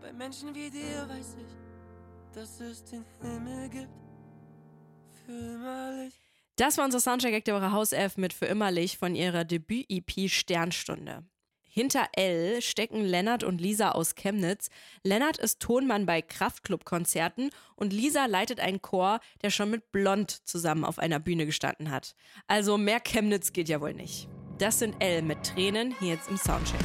Bei Menschen wie dir weiß ich, dass es den Himmel gibt. Für immerlich. Das war unser Soundcheck der Woche House F mit Für immerlich von ihrer Debüt-EP Sternstunde. Hinter L stecken Lennart und Lisa aus Chemnitz. Lennart ist Tonmann bei Kraftklub-Konzerten und Lisa leitet einen Chor, der schon mit Blond zusammen auf einer Bühne gestanden hat. Also mehr Chemnitz geht ja wohl nicht. Das sind L mit Tränen hier jetzt im Soundcheck.